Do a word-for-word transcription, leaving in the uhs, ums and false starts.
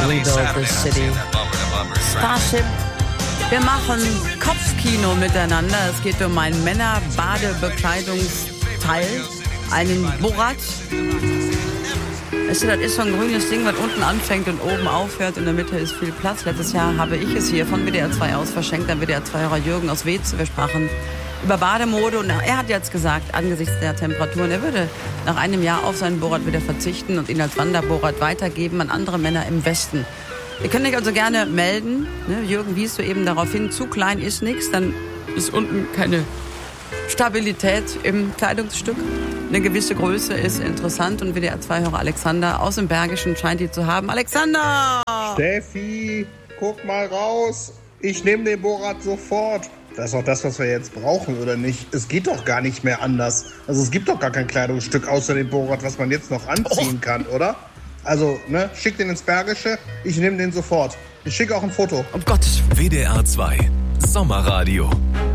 rebuild this city. Starship. Wir machen Kopfkino miteinander. Es geht um ein Männer-Badebekleidungsteil, einen Borat. Das ist so ein grünes Ding, was unten anfängt und oben aufhört. In der Mitte ist viel Platz. Letztes Jahr habe ich es hier von W D R zwei aus verschenkt. An W D R zwei-Hörer Jürgen aus Wetz. Wir sprachen über Bademode. Und er hat jetzt gesagt, angesichts der Temperaturen, er würde nach einem Jahr auf seinen Borat wieder verzichten und ihn als Wanderborat weitergeben an andere Männer im Westen. Ihr könnt euch also gerne melden. Ne? Jürgen wies so eben darauf hin, zu klein ist nichts, dann ist unten keine Stabilität im Kleidungsstück. Eine gewisse Größe ist interessant und W D R zwei-Hörer Alexander aus dem Bergischen scheint die zu haben. Alexander! Steffi, guck mal raus. Ich nehme den Borat sofort. Das ist doch das, was wir jetzt brauchen, oder nicht? Es geht doch gar nicht mehr anders. Also es gibt doch gar kein Kleidungsstück außer dem Borat, was man jetzt noch anziehen oh. kann, oder? Also, ne, schick den ins Bergische, ich nehme den sofort. Ich schicke auch ein Foto. Um Gottes Willen. W D R zwei Sommerradio.